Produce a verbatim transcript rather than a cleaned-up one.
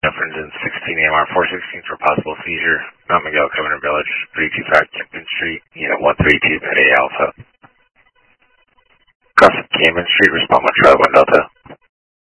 Jefferson and sixteen A M R four sixteen for possible seizure. Mount Miguel, Governor Village, three two five Kempton Street, unit one three two at A Alpha. Crossing Cayman Street, respond one Charlie one Delta.